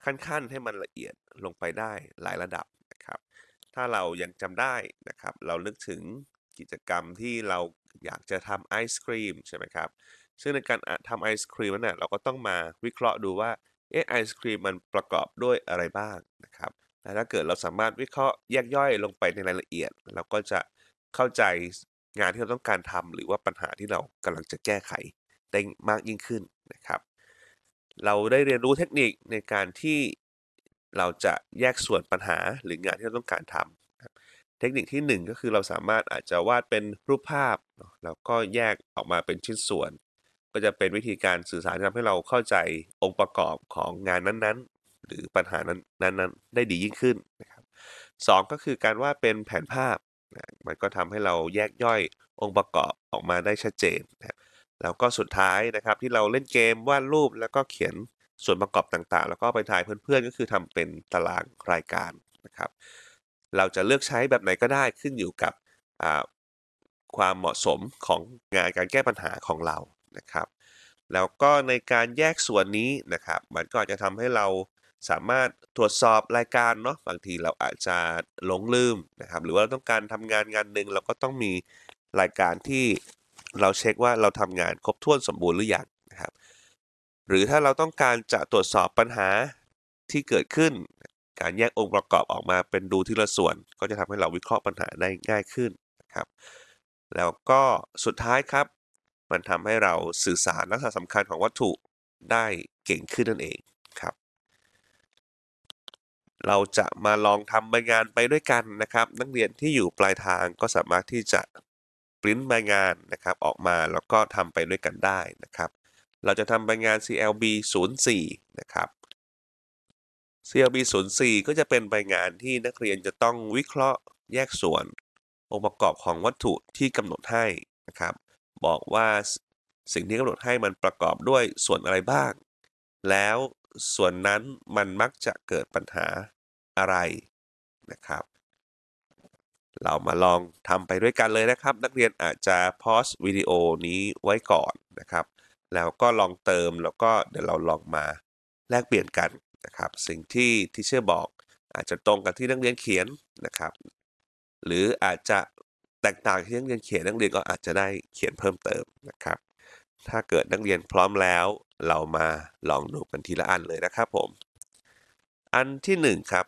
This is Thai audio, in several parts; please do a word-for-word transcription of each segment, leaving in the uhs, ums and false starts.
ขั้นๆให้มันละเอียดลงไปได้หลายระดับนะครับถ้าเรายังจำได้นะครับเรานึกถึงกิจกรรมที่เราอยากจะทำไอศกรีมใช่ไหมครับซึ่งในการอะทำไอศกรีมนั้นน่ะเราก็ต้องมาวิเคราะห์ดูว่าเอ๊ะไอศกรีมมันประกอบด้วยอะไรบ้างนะครับและถ้าเกิดเราสามารถวิเคราะห์แยกย่อยลงไปในรายละเอียดเราก็จะเข้าใจงานที่เราต้องการทำหรือว่าปัญหาที่เรากำลังจะแก้ไขได้มากยิ่งขึ้นนะครับ เราได้เรียนรู้เทคนิคในการที่เราจะแยกส่วนปัญหาหรืองานที่เราต้องการทำครับเทคนิคที่หนึ่งก็คือเราสามารถอาจจะวาดเป็นรูปภาพเนาะแล้วก็แยกออกมาเป็นชิ้นส่วนก็จะเป็นวิธีการสื่อสารที่ทำให้เราเข้าใจองค์ประกอบของงานนั้นๆหรือปัญหานั้นนั้นๆได้ดียิ่งขึ้นนะครับสองก็คือการวาดเป็นแผนภาพนะมันก็ทำให้เราแยกย่อยองค์ประกอบออกมาได้ชัดเจนนะครับ แล้วก็สุดท้ายนะครับที่เราเล่นเกมวาดรูปแล้วก็เขียนส่วนประกอบต่างๆแล้วก็ไปทายเพื่อนๆก็คือทำเป็นตารางรายการนะครับเราจะเลือกใช้แบบไหนก็ได้ขึ้นอยู่กับอ่าความเหมาะสมของงานการแก้ปัญหาของเรานะครับแล้วก็ในการแยกส่วนนี้นะครับมันก็อาจจะทำให้เราสามารถตรวจสอบรายการเนาะบางทีเราอาจจะหลงลืมนะครับหรือว่าเราต้องการทำงานงานหนึ่งเราก็ต้องมีรายการที่ เราเช็คว่าเราทำงานครบถ้วนสมบูรณ์หรือยังนะครับหรือถ้าเราต้องการจะตรวจสอบปัญหาที่เกิดขึ้นการแยกองค์ประกอบออกมาเป็นดูทีละส่วนก็จะทำให้เราวิเคราะห์ปัญหาได้ง่ายขึ้นนะครับแล้วก็สุดท้ายครับมันทำให้เราสื่อสารลักษณะสำคัญของวัตถุได้เก่งขึ้นนั่นเองครับเราจะมาลองทำใบงานไปด้วยกันนะครับนักเรียนที่อยู่ปลายทางก็สามารถที่จะ ปริ้นใบงานนะครับออกมาแล้วก็ทำไปด้วยกันได้นะครับเราจะทำใบงาน ซี แอล บี ศูนย์ สี่นะครับ ซี แอล บี ศูนย์ สี่ก็จะเป็นใบงานที่นักเรียนจะต้องวิเคราะห์แยกส่วนองค์ประกอบของวัตถุที่กำหนดให้นะครับบอกว่าสิ่งที่กำหนดให้มันประกอบด้วยส่วนอะไรบ้างแล้วส่วนนั้นมันมักจะเกิดปัญหาอะไรนะครับเรามาลองทำไปด้วยกันเลยนะครับนักเรียนอาจจะพอสวิดีโอนี้ไว้ก่อนนะครับแล้วก็ลองเติมแล้วก็เดี๋ยวเราลองมาแลกเปลี่ยนกันนะครับสิ่งที่ทีเชอร์บอกอาจจะตรงกับที่นักเรียนเขียนนะครับหรืออาจจะแตกต่างที่นักเรียนเขียนนักเรียนก็อาจจะได้เขียนเพิ่มเติมนะครับถ้าเกิดนักเรียนพร้อมแล้วเรามาลองดูกันทีละอันเลยนะครับผมอันที่หนึ่งครับ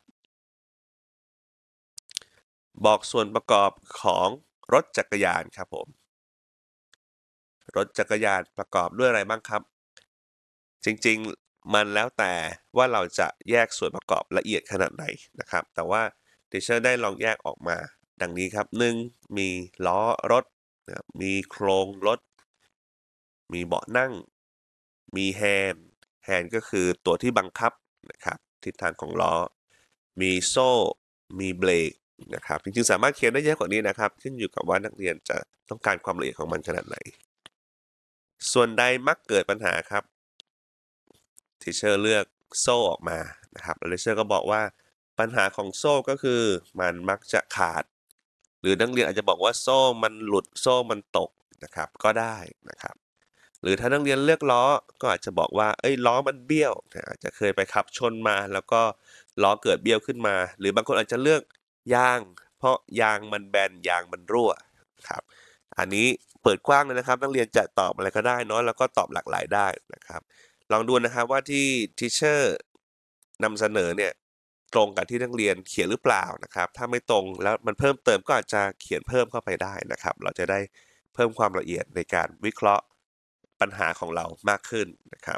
บอกส่วนประกอบของรถจักรยานครับผมรถจักรยานประกอบด้วยอะไรบ้างครับจริงๆมันแล้วแต่ว่าเราจะแยกส่วนประกอบละเอียดขนาดไหนนะครับแต่ว่า Teacher ได้ลองแยกออกมาดังนี้ครับหนึ่งมีล้อรถนะครับมีโครงรถมีเบาะนั่งมีแฮนด์แฮนด์ก็คือตัวที่บังคับนะครับทิศทางของล้อมีโซ่มีเบรกนะครับจริงๆสามารถเขียนได้เยอะกว่านี้นะครับขึ้นอยู่กับว่านักเรียนจะต้องการความละเอียดของมันขนาดไหนส่วนใดมักเกิดปัญหาครับ Teacher เลือกโซ่ออกมานะครับแล้ว Teacher ก็บอกว่าปัญหาของโซ่ก็คือมันมักจะขาดหรือนักเรียนอาจจะบอกว่าโซ่มันหลุดโซ่มันตกนะครับก็ได้นะครับหรือถ้านักเรียนเลือกล้อก็อาจจะบอกว่าเอ้ยล้อมันเบี้ยวอาจจะเคยไปขับชนมาแล้วก็ล้อเกิดเบี้ยวขึ้นมาหรือบางคนอาจจะเลือกยางเพราะยางมันแบนยางมันรั่วครับอันนี้เปิดกว้างเลยนะครับนักเรียนจะตอบอะไรก็ได้เนาะแล้วก็ตอบหลากหลายได้นะครับ ลองดูนะครับว่าที่ Teacher นำเสนอเนี่ยตรงกับที่นักเรียนเขียนหรือเปล่านะครับถ้าไม่ตรงแล้วมันเพิ่มเติมก็อาจจะเขียนเพิ่มเข้าไปได้นะครับเราจะได้เพิ่มความละเอียดในการวิเคราะห์ปัญหาของเรามากขึ้นนะครับ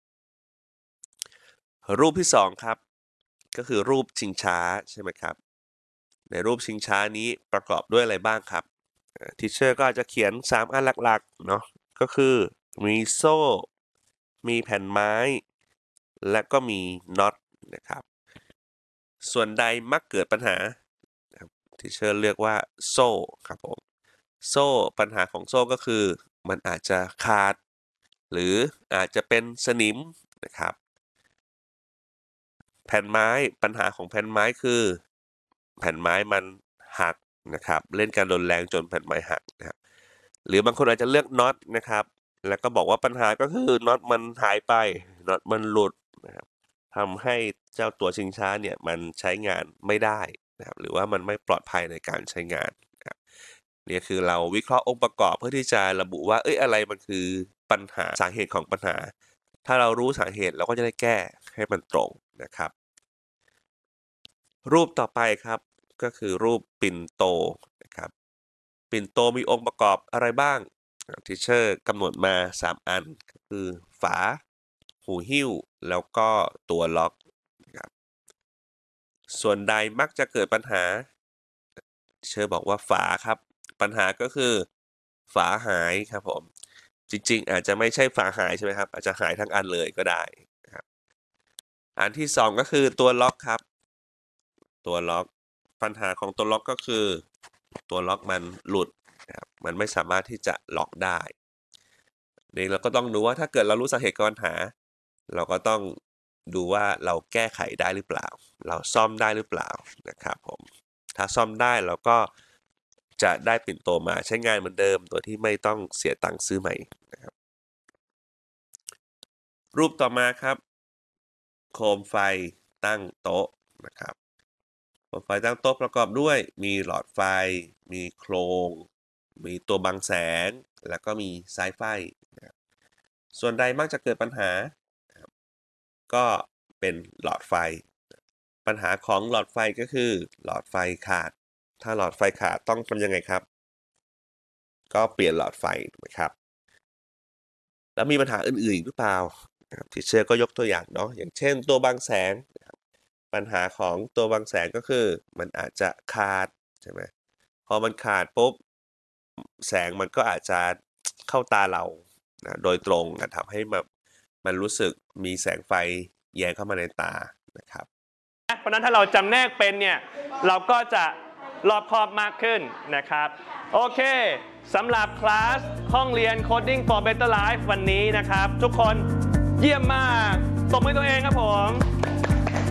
รูปที่สองครับก็คือรูปชิงช้าใช่ไหมครับในรูปชิงช้านี้ประกอบด้วยอะไรบ้างครับทีเชอร์ก็อาจจะเขียนสามอันหลักๆเนาะก็คือมีโซ่มีแผ่นไม้และก็มีน็อตนะครับส่วนใดมักเกิดปัญหาที่เชอร์เรียกว่าโซ่ครับผมโซ่ปัญหาของโซ่ก็คือมันอาจจะขาดหรืออาจจะเป็นสนิมนะครับแผ่นไม้ปัญหาของแผ่นไม้คือแผ่นไม้มันหักนะครับเล่นกันรุนแรงจนแผ่นไม้หักนะครับหรือบางคนอาจจะเลือกน็อตนะครับแล้วก็บอกว่าปัญหาก็คือน็อตมันหายไปน็อตมันหลุดนะครับทำให้เจ้าตัวชิงช้าเนี่ยมันใช้งานไม่ได้นะครับหรือว่ามันไม่ปลอดภัยในการใช้งานนะครับนี่คือเราวิเคราะห์องค์ประกอบเพื่อที่จะระบุว่าเอ้ยอะไรมันคือปัญหาสาเหตุของปัญหาถ้าเรารู้สาเหตุเราก็จะได้แก้ให้มันตรงนะครับรูปต่อไปครับก็คือรูปปิ่นโตนะครับปิ่นโตมีองค์ประกอบอะไรบ้างทีเชอร์กำหนดมาสามอันก็คือฝาหูหิ้วแล้วก็ตัวล็อกนะครับส่วนใดมักจะเกิดปัญหาเชอร์บอกว่าฝาครับปัญหาก็คือฝาหายครับผมจริงๆอาจจะไม่ใช่ฝาหายใช่ไหมครับอาจจะหายทั้งอันเลยก็ได้นะครับอันที่สองก็คือตัวล็อกครับตัวล็อกปัญหาของตัวล็อกก็คือตัวล็อกมันหลุดนะครับมันไม่สามารถที่จะล็อกได้นี่เราก็ต้องดูว่าถ้าเกิดเรารู้สาเหตุของปัญหาเราก็ต้องดูว่าเราแก้ไขได้หรือเปล่าเราซ่อมได้หรือเปล่านะครับผมถ้าซ่อมได้เราก็จะได้ปิ่นโตมาใช้งานเหมือนเดิมโดยที่ไม่ต้องเสียตังค์ซื้อใหม่นะครับรูปต่อมาครับโคมไฟตั้งโต๊ะนะครับโคมไฟตั้งโต๊ะประกอบด้วยมีหลอดไฟมีโครงมีตัวบังแสงแล้วก็มีสายไฟนะครับส่วนใดมักจะเกิดปัญหาก็เป็นหลอดไฟปัญหาของหลอดไฟก็คือหลอดไฟขาดถ้าหลอดไฟขาดต้องทำยังไงครับก็เปลี่ยนหลอดไฟถูกไหมครับแล้วมีปัญหาอื่นๆอีกหรือเปล่านะครับทีเชอร์ก็ยกตัวอย่างเนาะอย่างเช่นตัวบังแสงปัญหาของตัวบังแสงก็คือมันอาจจะขาดใช่ไหมพอมันขาดปุ๊บแสงมันก็อาจจะเข้าตาเรานะโดยตรงนะทำให้แบบมันรู้สึกมีแสงไฟแยงเข้ามาในตานะครับเพราะนั้นถ้าเราจำแนกเป็นเนี่ยเราก็จะรอบคอบมากขึ้นนะครับโอเคสำหรับคลาสห้องเรียน Coding for Better Life วันนี้นะครับทุกคนเยี่ยมมากตบมือตัวเองครับผม